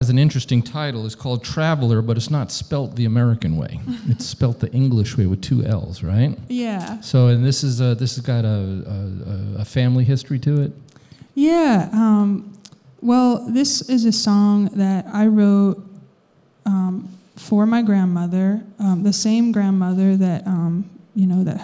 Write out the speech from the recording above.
has an interesting title. It's called Traveler, but it's not spelt the American way. It's spelt the English way with 2 L's, right? Yeah. So, and this has got a family history to it? Yeah. Well, this is a song that I wrote for my grandmother, the same grandmother that that